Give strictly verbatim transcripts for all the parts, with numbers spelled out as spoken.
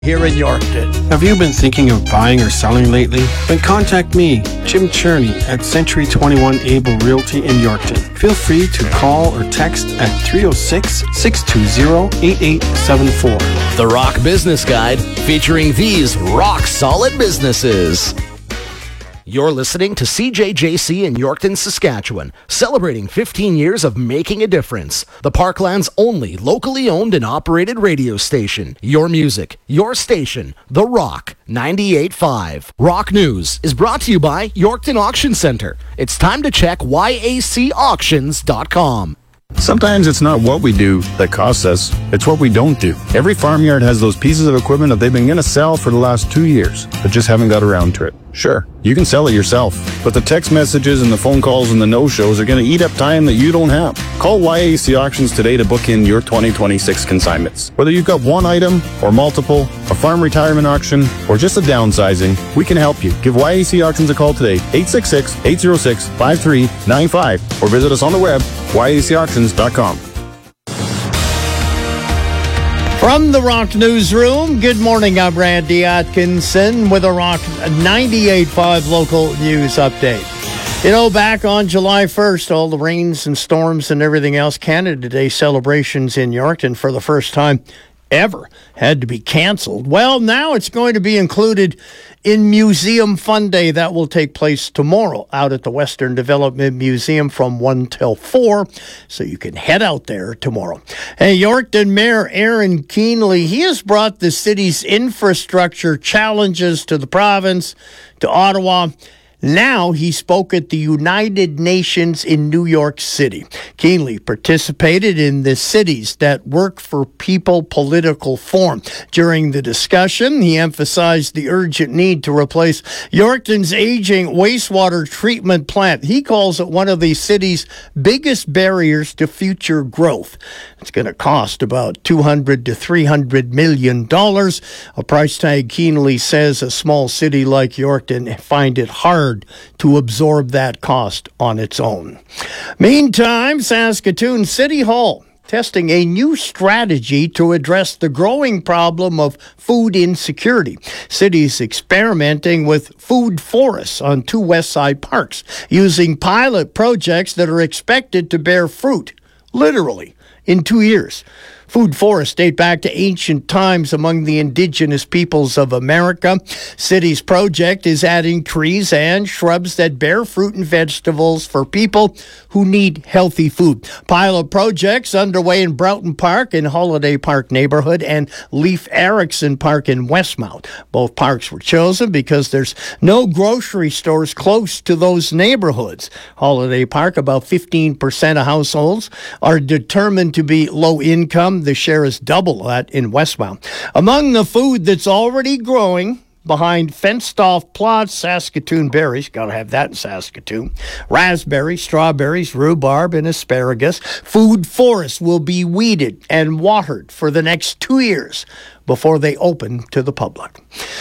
here in Yorkton. Have you been thinking of buying or selling lately? Then contact me, Jim Cherney, at Century twenty-one Able Realty in Yorkton. Feel free to call or text at three oh six, six two zero, eight eight seven four. The Rock Business Guide, featuring these rock-solid businesses. You're listening to C J J C in Yorkton, Saskatchewan, celebrating fifteen years of making a difference. The Parkland's only locally owned and operated radio station. Your music, your station, The Rock, ninety-eight point five. Rock News is brought to you by Yorkton Auction Centre. It's time to check Y A C auctions dot com. Sometimes it's not what we do that costs us, it's what we don't do. Every farmyard has those pieces of equipment that they've been going to sell for the last two years, but just haven't got around to it. Sure, you can sell it yourself, but the text messages and the phone calls and the no-shows are going to eat up time that you don't have. Call Y A C Auctions today to book in your twenty twenty-six consignments. Whether you've got one item or multiple, a farm retirement auction, or just a downsizing, we can help you. Give Y A C Auctions a call today, eight six six, eight oh six, five three nine five, or visit us on the web, Y A C auctions dot com. From the Rock Newsroom, good morning. I'm Randy Atkinson with a Rock ninety-eight point five local news update. You know, back on July first, all the rains and storms and everything else, Canada Day celebrations in Yorkton for the first time ever had to be canceled. Well, now it's going to be included in Museum Fun Day. That will take place tomorrow out at the Western Development Museum from one till four, so you can head out there tomorrow. Hey, Yorkton Mayor Aaron Keenley, he has brought the city's infrastructure challenges to the province, to Ottawa. Now he spoke at the United Nations in New York City. Keenley participated in the Cities That Work for People political forum. During the discussion, he emphasized the urgent need to replace Yorkton's aging wastewater treatment plant. He calls it one of the city's biggest barriers to future growth. It's going to cost about two hundred to three hundred million dollars, a price tag Keenley says a small city like Yorkton find it hard to absorb that cost on its own. Meantime, Saskatoon City Hall testing a new strategy to address the growing problem of food insecurity. Cities experimenting with food forests on two West Side parks, using pilot projects that are expected to bear fruit, literally, in two years. Food forests date back to ancient times among the indigenous peoples of America. City's project is adding trees and shrubs that bear fruit and vegetables for people who need healthy food. Pilot projects underway in Broughton Park in Holiday Park neighborhood and Leif Erikson Park in Westmount. Both parks were chosen because there's no grocery stores close to those neighborhoods. Holiday Park, about fifteen percent of households are determined to be low income. The share is double that in Westmount. Among the food that's already growing behind fenced-off plots, Saskatoon berries, got to have that in Saskatoon, raspberries, strawberries, rhubarb, and asparagus. Food forests will be weeded and watered for the next two years before they open to the public.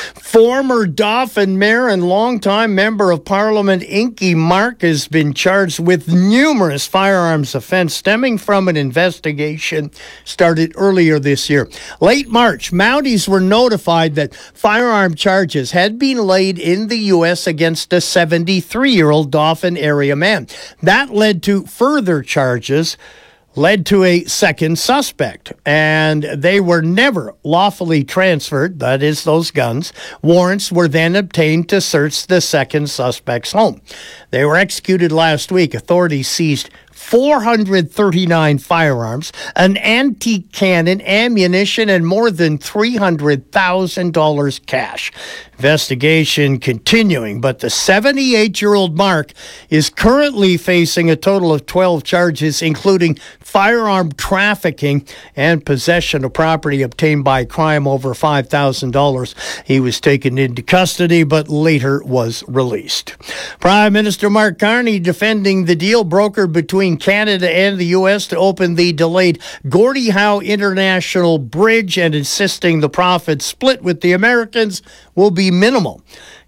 Former Dauphin Mayor and longtime Member of Parliament Inky Mark has been charged with numerous firearms offense stemming from an investigation started earlier this year. Late March, Mounties were notified that firearm charges had been laid in the U S against a seventy-three-year-old Dauphin area man. That led to further charges, led to a second suspect, and they were never lawfully transferred, that is, those guns. Warrants were then obtained to search the second suspect's home. They were executed last week. Authorities seized four hundred thirty-nine firearms, an antique cannon, ammunition, and more than three hundred thousand dollars cash. Investigation continuing, but the seventy-eight-year-old Mark is currently facing a total of twelve charges, including firearm trafficking and possession of property obtained by crime over five thousand dollars. He was taken into custody, but later was released. Prime Minister Mark Carney defending the deal brokered between Canada and the U S to open the delayed Gordie Howe International Bridge and insisting the profit split with the Americans will be minimal.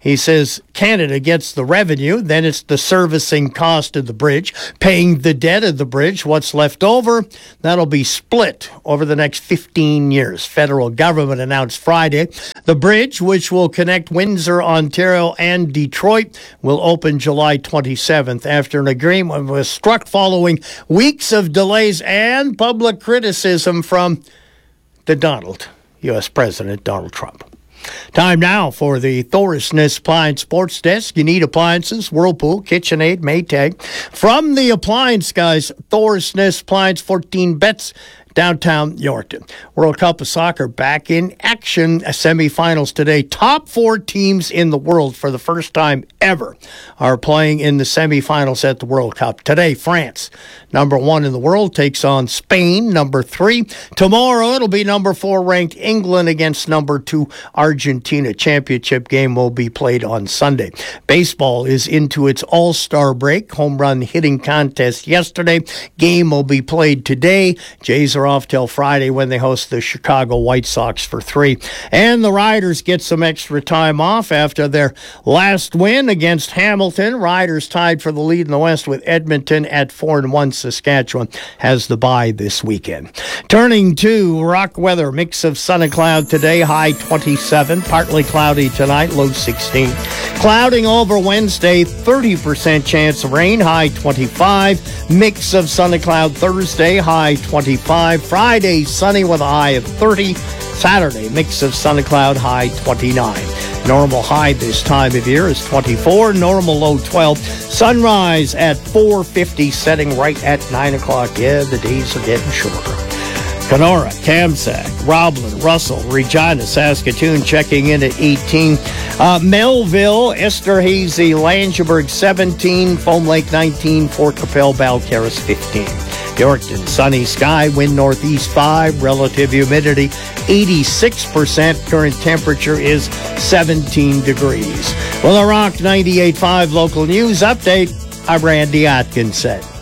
He says Canada gets the revenue, then it's the servicing cost of the bridge, paying the debt of the bridge. What's left over, that'll be split over the next fifteen years. Federal government announced Friday the bridge, which will connect Windsor, Ontario, and Detroit, will open July twenty-seventh after an agreement was struck following weeks of delays and public criticism from the Donald, U S President Donald Trump. Time now for the Thorsness Appliance Sports Desk. You need appliances, Whirlpool, KitchenAid, Maytag. From the appliance guys, Thorsness Appliance, fourteen bets, downtown Yorkton. World Cup of Soccer back in action. Semifinals today. Top four teams in the world for the first time ever are playing in the semifinals at the World Cup. Today, France, number one in the world, takes on Spain, number three. Tomorrow, it'll be number four ranked England against number two Argentina. Championship game will be played on Sunday. Baseball is into its all-star break. Home run hitting contest yesterday. Game will be played today. Jays are off till Friday when they host the Chicago White Sox for three. And the Riders get some extra time off after their last win against Hamilton. Riders tied for the lead in the West with Edmonton at four and one. Saskatchewan has the bye this weekend. Turning to rock weather, mix of sun and cloud today, high twenty-seven. Partly cloudy tonight, low sixteen. Clouding over Wednesday, thirty percent chance of rain, high twenty-five. Mix of sun and cloud Thursday, high twenty-five. Friday, sunny with a high of thirty. Saturday, mix of sun and cloud, high twenty-nine. Normal high this time of year is twenty-four. Normal low twelve. Sunrise at four fifty, setting right at nine o'clock. Yeah, the days are getting shorter. Kenora, Kamsack, Roblin, Russell, Regina, Saskatoon checking in at eighteen. Uh, Melville, Esterhazy, Langeberg seventeen. Foam Lake nineteen. Fort Capel, Balcarres fifteen. Yorkton, sunny sky, wind northeast five, relative humidity eighty-six percent. Current temperature is seventeen degrees. Well, the Rock ninety-eight point five local news update. I'm Randy Atkinson.